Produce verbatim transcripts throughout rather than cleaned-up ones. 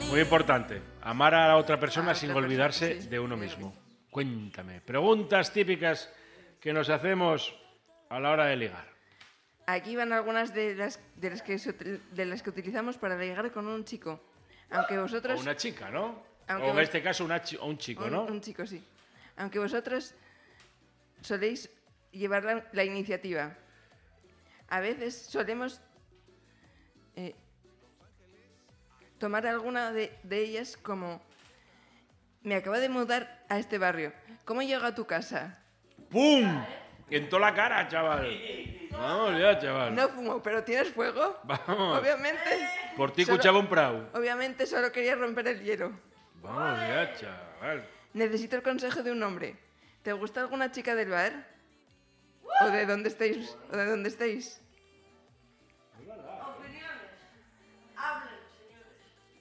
Muy importante. Amar a la otra persona A sin otra olvidarse persona, sí, de uno de lo mismo. mismo. Cuéntame. Preguntas típicas que nos hacemos a la hora de ligar. Aquí van algunas de las, de las, que, se util- de las que utilizamos para ligar con un chico. Aunque vosotros... O una chica, ¿no? Aunque o en vos- este caso una chi- o un chico, un, ¿no? un chico, sí. Aunque vosotros soléis llevar la, la iniciativa. A veces solemos eh, tomar alguna de, de ellas como... Me acabo de mudar a este barrio. ¿Cómo llego a tu casa? ¡Pum! En toda la cara, chaval. Vamos ya, chaval. No fumo, pero ¿tienes fuego? Vamos. Obviamente. Por ti solo- escuchaba un prau. Obviamente solo quería romper el hielo. Vamos ya, chaval. Necesito el consejo de un hombre. ¿Te gusta alguna chica del bar? ¿O de dónde estáis? ¿O de dónde estáis? Opiniones. Hablen, señores.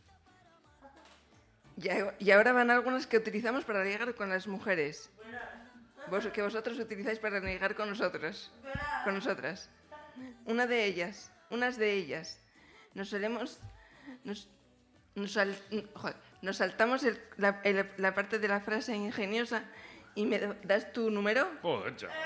Y a- Y ahora van algunas que utilizamos para ligar con las mujeres. Vos, que vosotros utilizáis para ligar con nosotros. Con nosotras. Una de ellas, unas de ellas. Nos solemos... Nos, nos, sal- joder, nos saltamos el- la, el- la parte de la frase ingeniosa y me das tu número. Joder, chaval.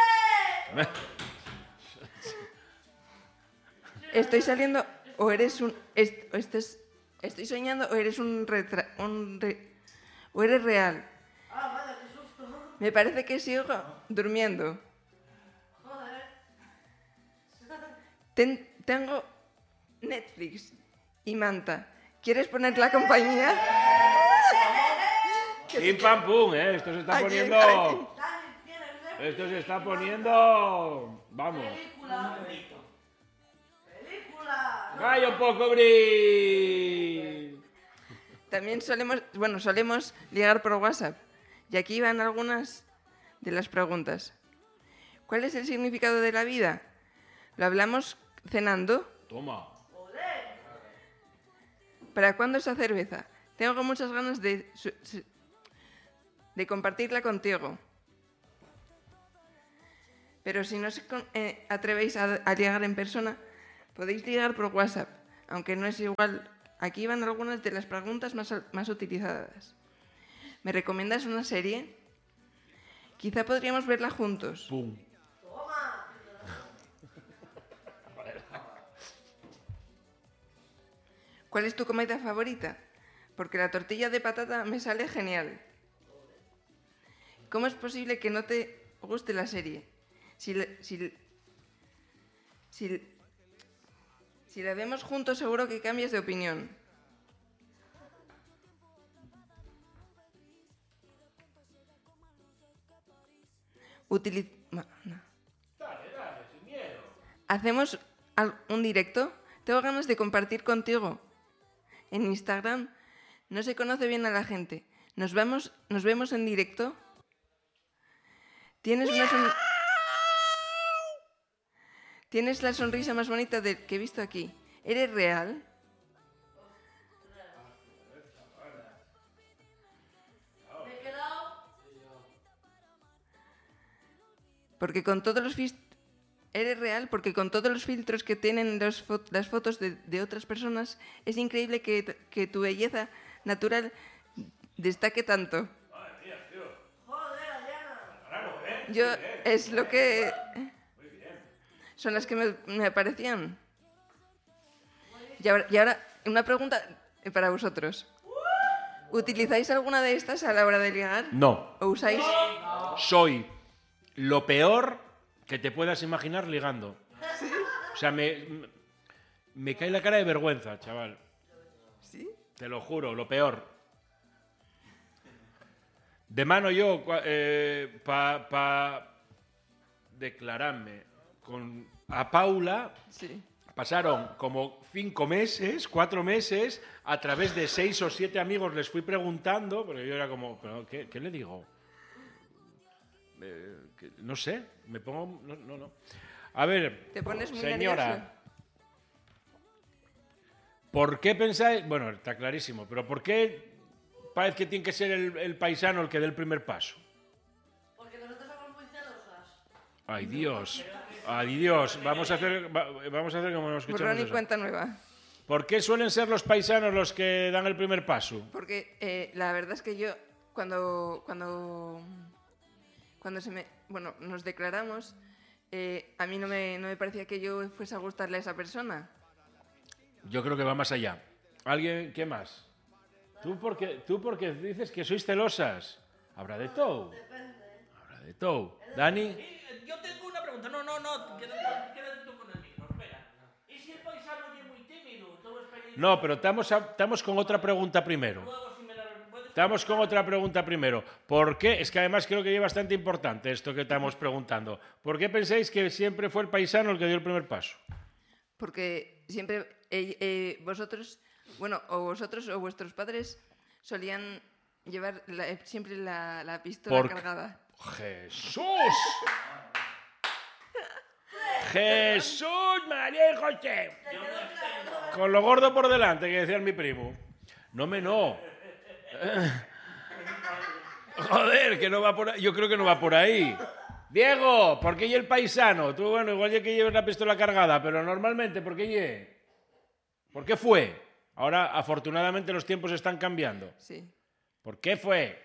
Estoy saliendo o eres un... est- o estés- estoy soñando o eres un... retra- un re- o eres real. Ah, vaya, qué susto. Me parece que sigo durmiendo. Joder. Ten- tengo Netflix y manta. ¿Quieres poner la compañía? Pim pam pum, ¿eh? Esto se está Aquí, poniendo... aquí. Dani, ¿tienes Netflix? Esto se está poniendo... Vamos. Película. Película. ¡Calla un poco, Bri! También solemos, bueno, solemos ligar por WhatsApp. Y aquí van algunas de las preguntas. ¿Cuál es el significado de la vida? ¿Lo hablamos cenando? Toma. ¿Para cuándo esa cerveza? Tengo muchas ganas de, su- su- de compartirla contigo. Pero si no os con- eh, atrevéis a, a ligar en persona, podéis ligar por WhatsApp, aunque no es igual. Aquí van algunas de las preguntas más, más utilizadas. ¿Me recomiendas una serie? Quizá podríamos verla juntos. Pum. ¿Cuál es tu comida favorita? Porque la tortilla de patata me sale genial. ¿Cómo es posible que no te guste la serie? Si, la- si, si, si la vemos juntos seguro que cambias de opinión. Utili- no, no. ¿Hacemos al- un directo? Tengo ganas de compartir contigo. En Instagram no se conoce bien a la gente. ¿Nos vemos, nos vemos en directo? ¿Tienes una son- ¿Tienes la sonrisa más bonita de- que he visto aquí? ¿Eres real? Me he quedado. Porque con todos los fis- Eres real porque con todos los filtros que tienen los fo- las fotos de, de otras personas, es increíble que, t- que tu belleza natural destaque tanto. Joder, Adriana. Yo es lo que... Son las que me, me aparecían. Y ahora, y ahora, una pregunta para vosotros. ¿Utilizáis alguna de estas a la hora de ligar? No. ¿O usáis? Soy lo peor que te puedas imaginar ligando. O sea, me, me cae la cara de vergüenza, chaval. ¿Sí? Te lo juro, lo peor. De mano yo, cua- eh, pa, pa declararme con, a Paula, Sí. pasaron como cinco meses, cuatro meses, a través de seis o siete amigos les fui preguntando, porque yo era como, ¿pero qué, qué le digo? Eh, que- no sé, me pongo... No, no, no. A ver, Te pones muy señora, nervioso. ¿por qué pensáis...? Bueno, está clarísimo, pero ¿por qué parece que tiene que ser el, el paisano el que dé el primer paso? Porque nosotros somos muy celosas. Ay, Dios. Ay, Dios. Vamos a hacer, va- vamos a hacer como nos escuchamos. Borrón y eso. cuenta nueva. ¿Por qué suelen ser los paisanos los que dan el primer paso? Porque eh, la verdad es que yo, cuando, cuando, cuando se me, bueno, nos declaramos, eh, a mí no me, no me parecía que yo fuese a gustarle a esa persona. Yo creo que va más allá. ¿Alguien? ¿Qué más? ¿Tú porque, tú porque dices que sois celosas? Habrá de todo. Habrá de todo. ¿Dani? Eh, Yo tengo una pregunta. No, no, no. Quédate, quédate tú con el micro. Espera. ¿Y si el paisano es muy tímido? ¿Tu experiencia? No, pero estamos, a- estamos con otra pregunta primero. Luego, si me la puedes Estamos con otra pregunta primero. ¿Por qué? Es que además creo que es bastante importante esto que estamos preguntando. ¿Por qué pensáis que siempre fue el paisano el que dio el primer paso? Porque siempre eh, eh, vosotros, bueno, o vosotros o vuestros padres solían llevar la- eh, siempre la, la pistola Por- cargada. ¡Jesús! ¡Jesús, María y José! Con lo gordo por delante, que decía mi primo. No me no. Joder, que no va por ahí. Yo creo que no va por ahí. Diego, ¿por qué y el paisano? Tú, bueno, igual ya que lleves la pistola cargada, pero normalmente, ¿por qué ye? ¿Por qué fue? Ahora, afortunadamente, los tiempos están cambiando. Sí. ¿Por qué fue?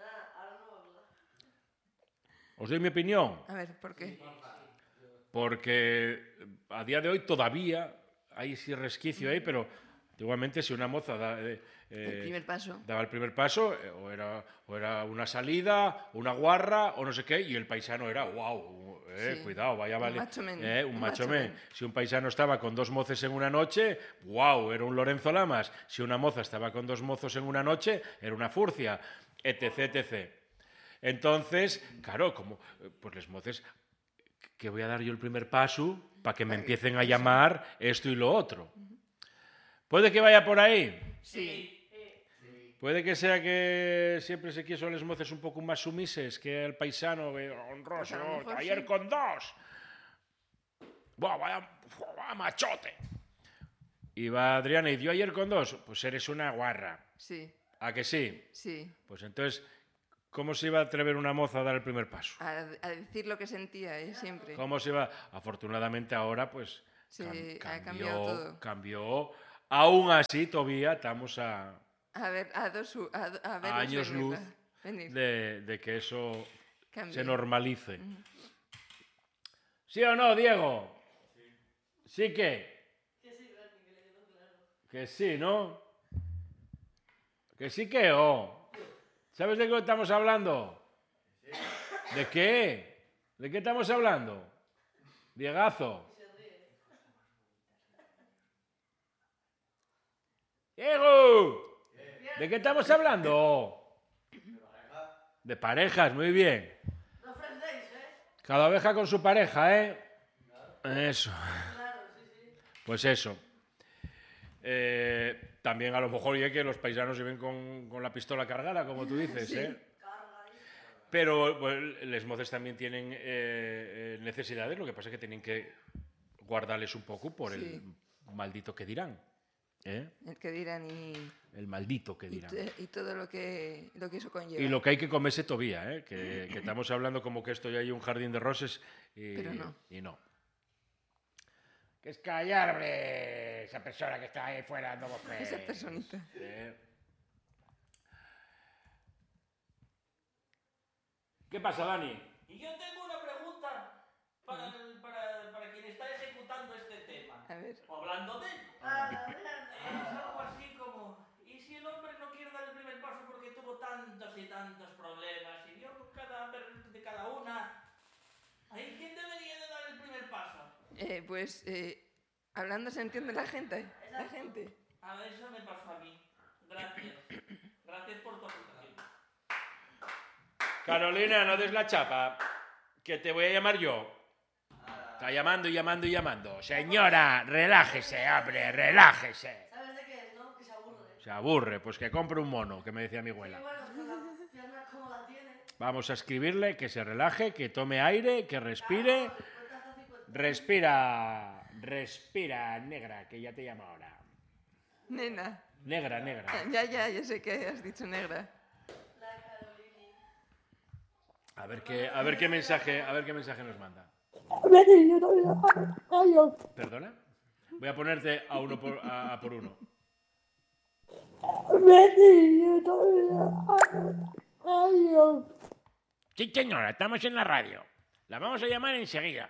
Os doy mi opinión. A ver, ¿por qué? Porque a día de hoy todavía hay ese resquicio ahí, pero antiguamente si una moza da, eh, El eh, primer paso. daba el primer paso, eh, o, era, o era una salida, una guarra, o no sé qué, y el paisano era, wow, eh, Sí. cuidado, vaya Un vale. macho men, eh, un un macho macho men. men. Si un paisano estaba con dos moces en una noche, wow, era un Lorenzo Lamas. Si una moza estaba con dos mozos en una noche, era una furcia, etc, etcétera. Entonces, claro, como eh, pues les moces, que voy a dar yo el primer paso para que me empiecen a llamar esto y lo otro. Puede que vaya por ahí. Sí. Puede que sea que siempre se quiso les moces un poco más sumises que el paisano eh, honroso. Pues a lo mejor Ayer sí. con dos. Buah, vaya, vaya machote. Y va Adriana y dio ayer con dos. Pues eres una guarra. Sí, ¿A que sí? sí. Pues entonces, ¿cómo se iba a atrever una moza a dar el primer paso? A, a decir lo que sentía, ¿eh? Siempre. ¿Cómo se va? Afortunadamente ahora, pues, Sí, cam- ha cambiado todo. cambió. Aún así, todavía estamos a, A ver, a dos, u- a, do- a ver a años venir, luz va. Venir. de, de que eso Cambie. se normalice. ¿Sí o no, Diego? ¿Sí que? Que sí, ¿no? Que sí que o. ¿Sabes de qué estamos hablando? ¿De qué? ¿De qué estamos hablando? Diegazo. Diego, ¿de qué estamos hablando? De parejas, muy bien. No ofrecéis, ¿eh? Cada oveja con su pareja, ¿eh? Eso. Pues eso. Eh, también a lo mejor ya que los paisanos se ven con, con la pistola cargada, como tú dices, ¿eh? Pero pues, les moces también tienen eh, eh, necesidades, lo que pasa es que tienen que guardarles un poco por Sí. el maldito que dirán. ¿eh? El que dirán y, El maldito que y, dirán. t- y todo lo que, lo que eso conlleva. Y lo que hay que comerse todavía, ¿eh? que, que estamos hablando como que esto ya hay un jardín de roses y Pero no. Y no. Que es callar, hombre, esa persona que está ahí fuera dando voces. Esa personita. Eh. ¿Qué pasa, Dani? Y yo tengo una pregunta para, el- para, para quien está ejecutando este tema. A ver. O hablando de él. Ah, Es algo así como, ¿y si el hombre no quiere dar el primer paso porque tuvo tantos y tantos problemas y vio cada de cada una? ¿Ahí quién debería de dar el primer paso? Eh, pues eh, hablando se entiende la gente. La gente. A ver, eso me pasó a mí. Gracias. Gracias por tu aportación. Carolina, no des la chapa, que te voy a llamar yo. Está llamando y llamando y llamando. Señora, relájese, hombre, relájese. ¿Sabes de qué es, no? Que se aburre. Se aburre, pues que compre un mono, que me decía mi Y abuela. bueno, con la pierna como la tiene. Vamos a escribirle que se relaje, que tome aire, que respire. Cuenta hasta cincuenta. Respira, respira, negra, que ya te llamo ahora. Nena. Negra, negra. Ya, ya, ya sé que has dicho negra. La Carolini. A ver qué, a ver qué mensaje, a ver qué mensaje nos manda. ¿Perdona? Voy a ponerte a uno por, a, a por uno. Sí, señora, estamos en la radio. La vamos a llamar enseguida.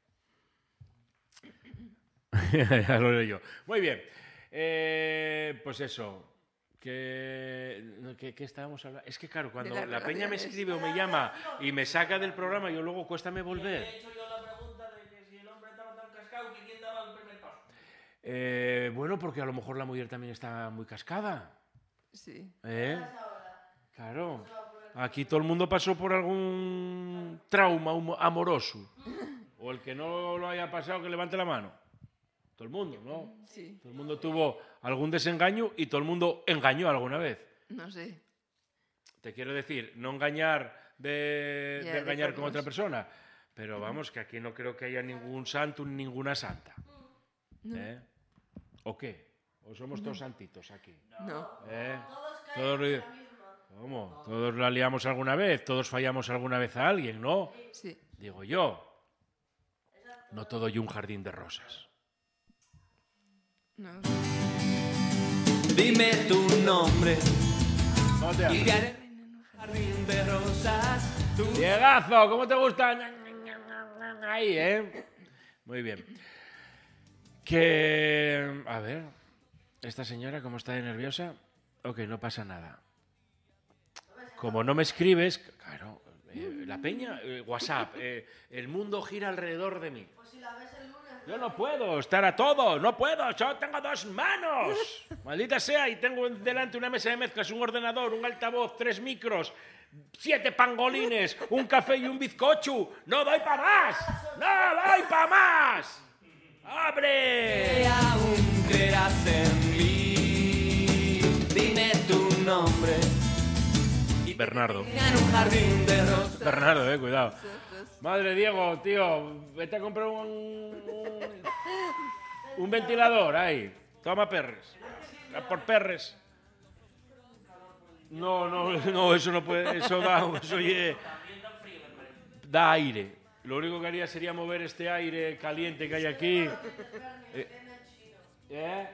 Ya lo leo yo. Muy bien. Eh, pues eso. Que, que, que estábamos hablando. Es que claro, cuando De la las peña me relaciones. escribe o me llama y me saca del programa, yo luego cuéstame He volver. hecho yo la pregunta de que si el hombre estaba tan cascado que quién daba el primer paso. Eh, bueno, porque a lo mejor la mujer también está muy cascada. Sí. ¿Eh? Claro. Aquí todo el mundo pasó por algún trauma humo- amoroso. O el que no lo haya pasado, que levante la mano. Todo el mundo, ¿no? Sí. Todo el mundo tuvo algún desengaño y todo el mundo engañó alguna vez. No sé. Te quiero decir, no engañar de, Ya, de engañar de con otra formas. persona. Pero vamos, que aquí no creo que haya ningún santo ni ninguna santa. No. ¿Eh? ¿O qué? ¿O somos todos santitos aquí? No. ¿Eh? Todos caen Todos, en ri- la misma. ¿Cómo? Todos la liamos alguna vez, todos fallamos alguna vez a alguien, ¿no? Sí. Digo yo. No todo y un jardín de rosas. No. Dime tu nombre ¿Cómo te y llamas? te haré un jardín de rosas. Tú Diegazo, ¿cómo te gusta? Ahí, ¿eh? Muy bien. Que... A ver, esta señora, ¿cómo está de nerviosa? Ok, no pasa nada. Como no me escribes, claro, eh, la peña, eh, WhatsApp, eh, el mundo gira alrededor de mí. Pues si la ves el lunes. Yo no puedo estar a todo, no puedo, yo tengo dos manos. Maldita sea, y tengo delante una mesa de mezclas, un ordenador, un altavoz, tres micros, siete pangolines, un café y un bizcocho. ¡No doy para más! ¡No doy para más! ¡Abre! aún creerás en mí. Dime tu nombre Bernardo. en un jardín de rosas. Bernardo, eh, cuidado. Madre Diego, tío, vete a comprar un, un, un ventilador ahí. Toma perres. A por perres. No, no, no, eso no puede, eso da, eso oye, da aire. Lo único que haría sería mover este aire caliente que hay aquí. Eh, ¿eh?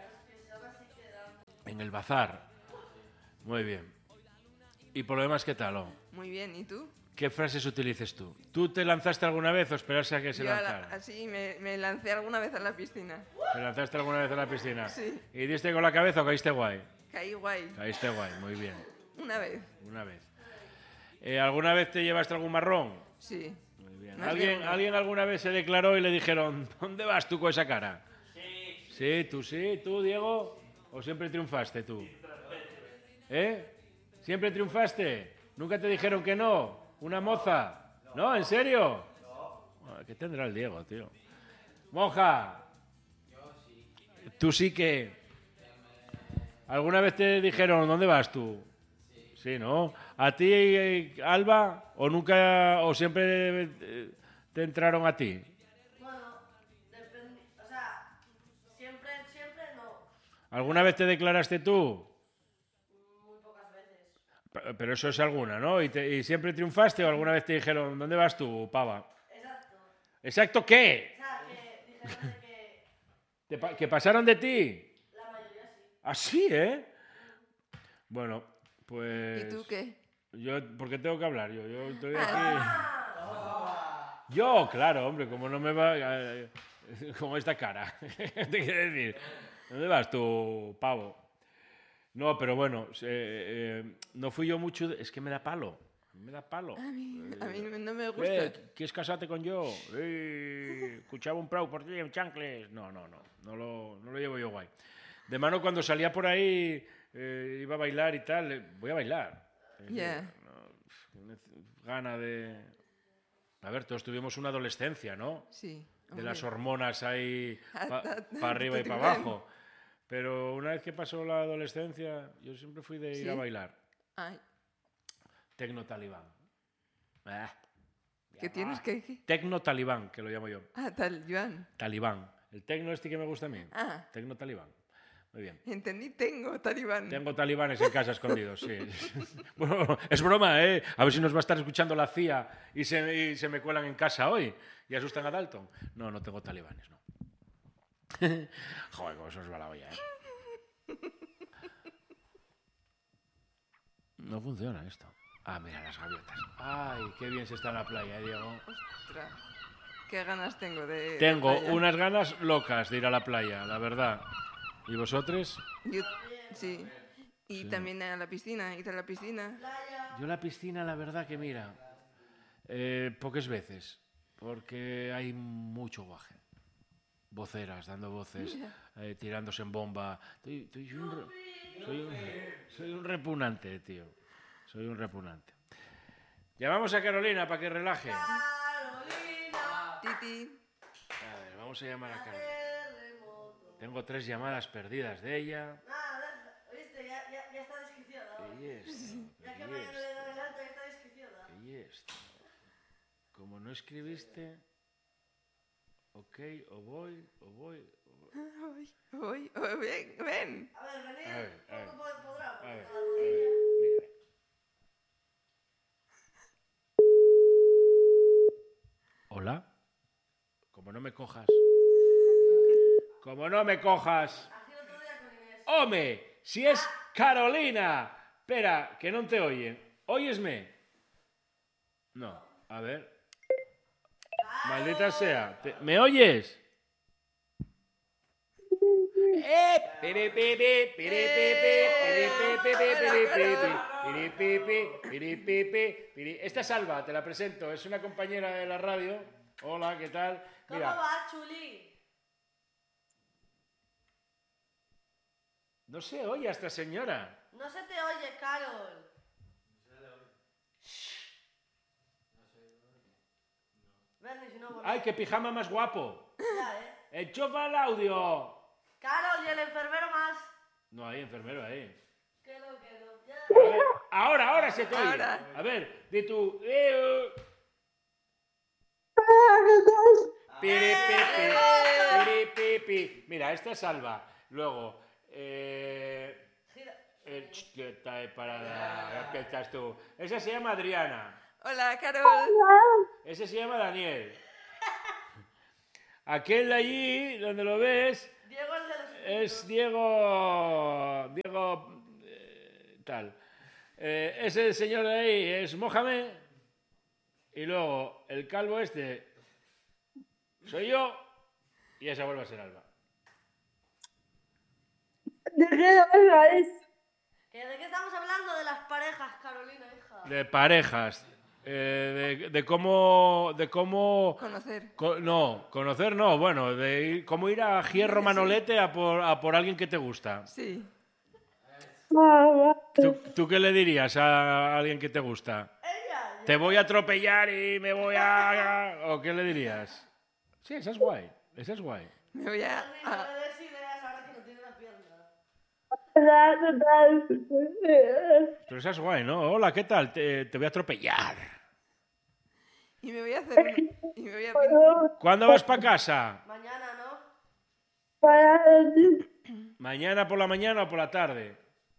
En el bazar. Muy bien. ¿Y por lo demás qué tal? Oh? Muy bien. ¿Y tú? ¿Qué frases utilices tú? ¿Tú te lanzaste alguna vez o esperaste a que se Yo a la- lanzara? así me, me lancé alguna vez a la piscina. ¿Te lanzaste alguna vez a la piscina? Sí. ¿Y diste con la cabeza o caíste guay? Caí guay. Caíste guay, muy bien. Una vez. Una vez. Eh, ¿Alguna vez te llevaste algún marrón? Sí. Muy bien. Más ¿Alguien, bien una. ¿Alguien alguna vez se declaró y le dijeron, ¿dónde vas tú con esa cara? Sí, Sí, tú sí, tú, Diego. ¿O siempre triunfaste tú? ¿Eh? ¿Siempre triunfaste? ¿Nunca te dijeron que no? ¿Una moza? ¿No? ¿En serio? No. ¿Qué tendrá el Diego, tío? Monja. ¿Tú sí que? ¿Alguna vez te dijeron, ¿dónde vas tú? Sí, ¿no? ¿A ti, eh, Alba? ¿O nunca, o siempre eh, te entraron a ti? Bueno, depende. O sea, siempre, siempre no. ¿Alguna vez te declaraste tú? Muy pocas veces. Pe- Pero eso es alguna, ¿no? ¿Y, te- y siempre triunfaste o alguna vez te dijeron, ¿dónde vas tú, pava? Exacto. ¿Exacto qué? O sea, que dijeron de que ¿Te pa- ¿Que pasaron de ti? la mayoría sí. Así, ¿eh? Bueno, pues... ¿Y tú qué? Yo, ¿por qué tengo que hablar yo? Yo estoy aquí... Yo, claro, hombre, como no me va... eh, como esta cara. Te quiero decir, ¿dónde vas tú, pavo? No, pero bueno, eh, eh, no fui yo mucho... de- Es que me da palo. Me da palo. A mí, a mí no me Eh, gusta. ¿Quieres casarte con yo? Eh, escuchaba un prau por ti en chancles. No, no, no. No lo, no lo llevo yo guay. De mano, cuando salía por ahí, eh, iba a bailar y tal. eh, Voy a bailar. Es decir, Ya. no, nec- gana de... A ver, todos tuvimos una adolescencia, ¿no? Sí. De hombre. las hormonas ahí para Hasta- arriba y hasta para te abajo. Pero una vez que pasó la adolescencia, yo siempre fui de ir ¿Sí? a bailar. Ay, Tecno talibán. Ah, ¿qué tienes que decir? Tecno talibán, que lo llamo yo. Ah, tal, Joan. Talibán. El tecno este que me gusta a mí. Ah, Tecno talibán. Muy bien. entendí, tengo talibán. Tengo talibanes en casa escondidos, sí. Bueno, es broma, ¿eh? A ver si nos va a estar escuchando la C I A y se, y se me cuelan en casa hoy y asustan a Dalton. No, no tengo talibanes, no. Joder, cómo se os va la olla, ¿eh? No funciona esto. Ah, mira las gaviotas. Ay, qué bien se está en la playa, ¿eh, Diego? Ostras, qué ganas tengo de... Tengo de playa. unas ganas locas de ir a la playa, la verdad. ¿Y vosotros? Yo- sí. Y Sí. también a la piscina, ir a la piscina. Yo la piscina, la verdad que mira, eh, pocas veces, porque hay mucho guaje. Voceras, dando voces, eh, tirándose en bomba. Estoy- estoy un re- soy, un, soy un repugnante, tío. Soy un repugnante. Llamamos a Carolina para que relaje. A Carolina, Titi. ver, vamos a llamar a Carolina. terremoto. Tengo tres llamadas perdidas de ella. Nada, viste, ya, ya, ya está desquiciada. ¿Qué y esto? Ya que ¿Qué y mañana le esto? da el alta, ya está desquiciada. ¿Qué y esto? Como no escribiste, ok, o voy, o voy, o voy. Ay, voy, oh, ven, ven. A ver, venid, A ver, a ver. poco pod- podrá. A ver, a Cada ver, rodilla. mira. Hola. Como no me cojas. Como no me cojas. Así el otro día con Inés. ¡Home! Si es Carolina. Espera, que no te oyen. ¿Óyesme? No. A ver. Maldita sea. ¿Te- ¿Me oyes? Eh, piri, pipi, piri, pipi, piri, pipi, piri, pipi, piri, pipi, piri, pipi, piri. Esta es Alba, te la presento. Es una compañera de la radio. Hola, ¿qué tal? ¿Cómo Mira, va, Chuli? no se oye a esta señora. No se te oye, Carol. Bernie, si no, bueno. ¡Ay, qué pijama más guapo! Ya, ¿eh? ¡Enchufa el audio! Carol, ¿y el enfermero más? No hay enfermero ahí. Que no, que no. Ya. A ver, ahora, ahora se te oye. Ahora. A ver, di tú. eh, uh. Piri, pipi, piri, pipi. Mira, esta es Alba. Luego, eh, Gira. eh, ch, que está ahí parada. ¿Qué estás tú? Esa se llama Adriana. Hola, Carol. Ese se llama Daniel. Aquel de allí, donde lo ves, Diego, el de los... es Diego. Diego. eh, tal. Eh, ese señor de ahí es Mohamed. Y luego el calvo este soy yo. Y esa vuelve a ser Alba. ¿Que ¿De qué estamos hablando? De las parejas, Carolina, hija. De parejas. eh, de, de cómo. De cómo. Conocer. co- no, conocer no. Bueno, de ir- cómo ir a Hierro Manolete a por, a por alguien que te gusta. Sí. ¿Tú, tú qué le dirías a alguien que te gusta? Ella. ¿Te voy a atropellar y me voy a...? ¿O qué le dirías? Sí, esa es guay. Esa es guay. Me voy a... Bernie, no a- le des ideas ahora que no tiene la pierna. Pero esa es guay, ¿no? Hola, ¿qué tal? Te, te voy a atropellar. y me voy a hacer... una- y me voy a pintar... ¿Cuándo vas para casa? Mañana, ¿no? ¿Mañana por la mañana o por la tarde?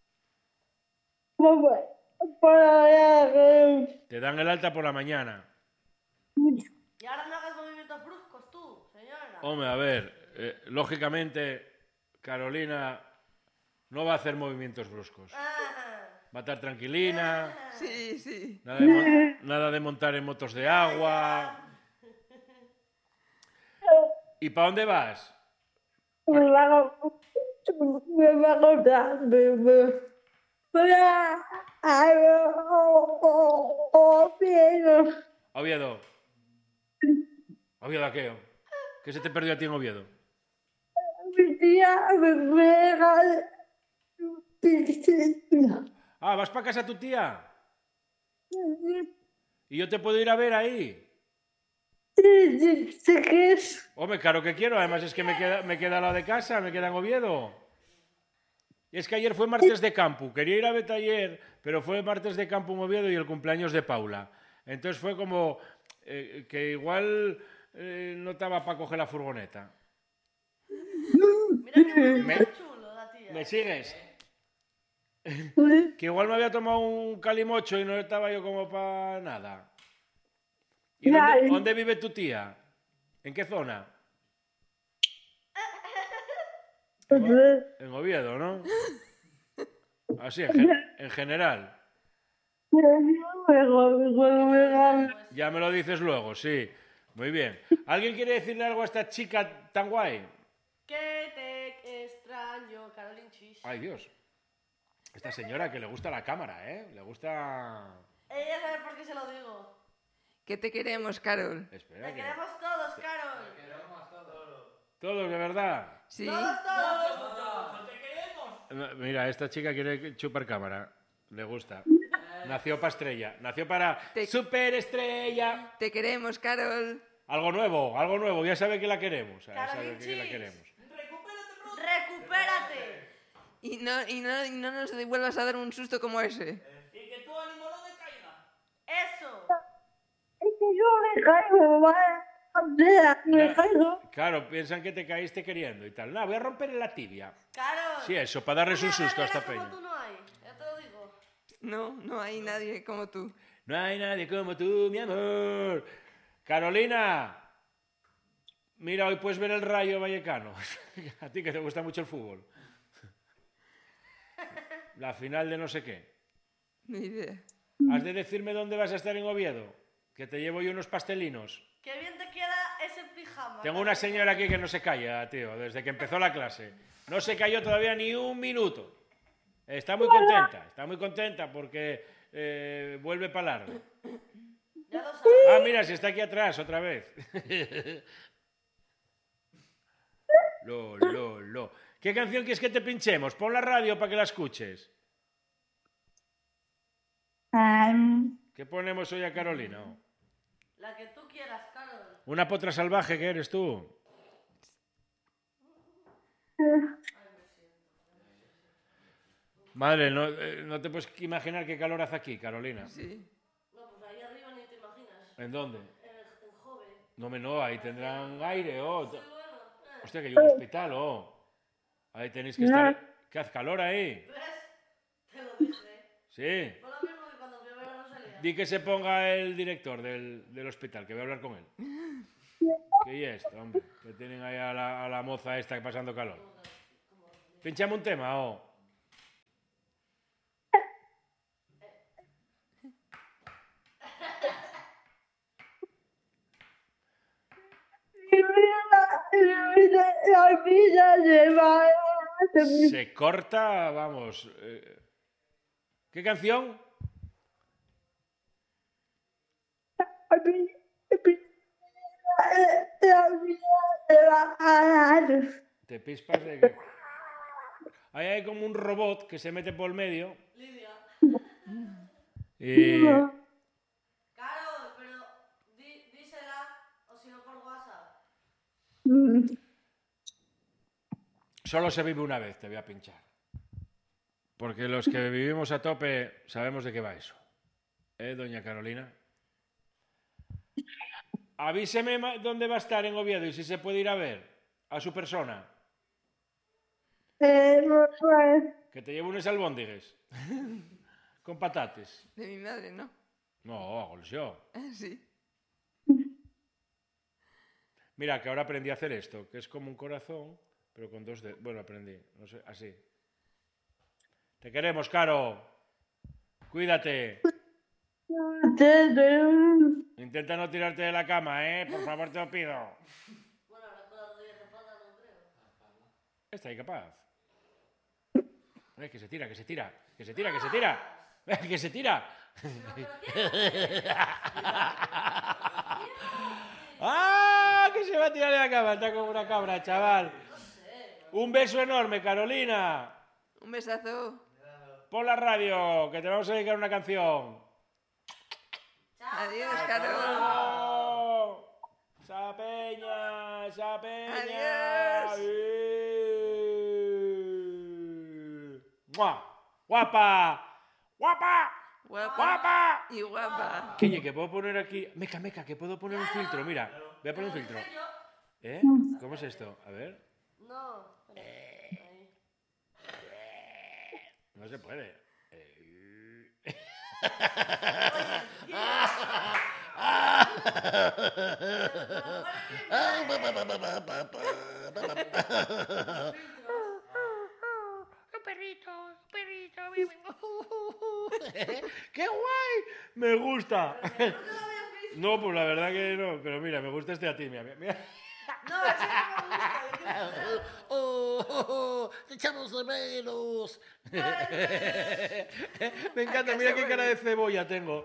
Te dan el alta por la mañana. Y ahora no hagas movimientos bruscos tú, señora. Hombre, a ver, eh, lógicamente Carolina no va a hacer movimientos bruscos. Ah, Va a estar tranquilina, Sí, sí. nada de, mon- nada de montar en motos de agua. ¿Y para dónde vas? Oviedo. Oviedo, ¿a qué? ¿Qué se te perdió a ti en Oviedo? Ah, ¿vas para casa tu tía? ¿Y yo te puedo ir a ver ahí? Hombre, claro que quiero. Además es que me queda, me queda la de casa, me queda en Oviedo. Y es que ayer fue martes de campo. Quería ir a verte ayer, pero fue martes de campo en Oviedo y el cumpleaños de Paula. Entonces fue como eh, que igual eh, no estaba para coger la furgoneta. mira que muy Me- chulo la tía. ¿Me sigues? Que igual me había tomado un calimocho y no estaba yo como para nada. ¿Y dónde, dónde vive tu tía? ¿En qué zona? En Oviedo, ¿no? Así, en, gen- en general. Ya me lo dices luego, sí. Muy bien. ¿Alguien quiere decirle algo a esta chica tan guay? Que te extraño, Carolyn Chis. Ay, Dios. Esta señora que le gusta la cámara, ¿eh? Le gusta... Ella sabe por qué se lo digo. Que te queremos, Carol. Espera, Te que... queremos todos, Carol. Todos, de verdad. Sí. Todos, todos. ¡No te queremos! Mira, esta chica quiere chupar cámara. Le gusta. Nació para estrella. Nació para Te- superestrella. Te queremos, Carol. Algo nuevo, algo nuevo. Ya sabe que la queremos. Ya sabe Carolyn que la Chis. queremos. ¡Recupérate pronto! Recupérate. Y no, y, no, y no nos vuelvas a dar un susto como ese. Y que tu ánimo no decaiga. Eso. Ya, claro, piensan que te caíste queriendo y tal. No, voy a romper la tibia. Carol. Sí, eso, para darles un Una susto a esta guerrera peña. como tú no hay, ya te lo digo. No, no hay nadie como tú. No hay nadie como tú, mi amor. Carolina, mira, hoy puedes ver el Rayo Vallecano. A ti que te gusta mucho el fútbol. La final de no sé qué. Ni idea. Has de decirme dónde vas a estar en Oviedo, que te llevo yo unos pastelinos. Qué bien te queda ese pijama. Tengo una señora aquí que no se calla, tío, desde que empezó la clase. No se cayó todavía ni un minuto. Está muy contenta, está muy contenta porque eh, vuelve para largo. Ya lo sabes. Ah, mira, si está aquí atrás otra vez. Lo, lo, lo. ¿Qué canción quieres que te pinchemos? Pon la radio para que la escuches. ¿Qué ponemos hoy a Carolina? La que tú quieras, Carol. Una potra salvaje que eres tú. Madre, no, eh, no te puedes imaginar qué calor hace aquí, Carolina. Sí. No, pues ahí arriba ni te imaginas. ¿En dónde? En, el, en Jove. No, me no, ahí tendrán aire, oh. Sí, bueno. Eh. Hostia, que hay un hospital, oh. Ahí tenéis que estar... ¿Qué hace calor ahí? ¿Ves? Te lo dije. Sí. Fue lo mismo que cuando fui a ver a Rosalía. Di que se ponga el director del, del hospital, que voy a hablar con él. ¿Qué es esto, hombre? Que tienen ahí a la, a la moza esta pasando calor. Pinchame un tema, oh. Se corta, vamos. eh, ¿Qué canción? Te pispas de que... Ahí hay como un robot que se mete por el medio Lidia. y... Carol, pero di, dísela o si no por WhatsApp. Solo se vive una vez, te voy a pinchar. Porque los que vivimos a tope sabemos de qué va eso. ¿Eh, doña Carolina? Avíseme ma- dónde va a estar en Oviedo y si se puede ir a ver a su persona. Que te llevo unos albóndigues. Con patates. De mi madre, ¿no? No, hago yo. Sí. Mira, que ahora aprendí a hacer esto, que es como un corazón, pero con dos dedos. Bueno, aprendí, no sé, así. Te queremos, Caro. Cuídate. Intenta no tirarte de la cama, ¿eh? Por favor, te lo pido. Bueno, ahora con la rodilla tapada no creo. Está ahí capaz. Eh, que se tira, que se tira, que se tira, que se tira. Eh, que se tira. ¡Ah! Que se va a tirar de la cama. Está como una cabra, chaval. Un beso enorme, Carolina. Un besazo. Pon la radio, que te vamos a dedicar una canción. Adiós, Carol. ¡Oh! ¡Esa peña! ¡Esa peña! Adiós. ¡Eh! ¡Mua! ¡Guapa! ¡Guapa! Guapa. ¡Guapa! Y guapa. Oye, que puedo poner aquí... Meca, meca, que puedo poner un filtro, mira. Voy a poner un filtro. Yo, ¿Eh? ¿Cómo es esto? A ver. no. Ahí. No se puede. Eh. ¡Qué guay! Me gusta. No, pues la verdad que no. Pero mira, me gusta este a ti. Mira, mira. No, ese no me gusta. Oh, oh, oh, te echamos de menos. Me encanta, mira qué cara de cebolla tengo.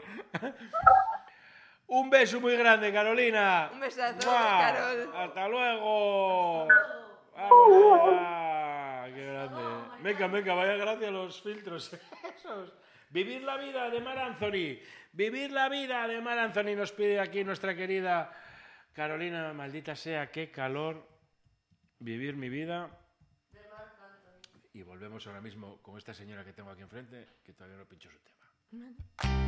Un beso muy grande, Carolina. Un besazo, ¡Mua! Carol. Hasta luego. Vamos allá. Qué grande. Venga, venga, vaya gracia a los filtros. Esos. Vivir la vida de Mar Anthony. Vivir la vida de Mar Anthony nos pide aquí nuestra querida Carolina. Maldita sea, qué calor. Vivir mi vida. Y volvemos ahora mismo con esta señora que tengo aquí enfrente, que todavía no pinchó su tema.